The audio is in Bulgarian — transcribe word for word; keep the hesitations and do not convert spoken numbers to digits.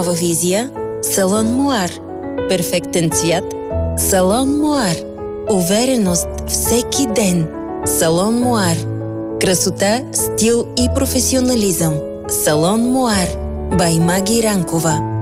нова визия – салон Муар. Перфектен цвят – салон Муар. Увереност всеки ден – салон Муар. Красота, стил и професионализъм – салон Муар. Бай Маги Ранкова.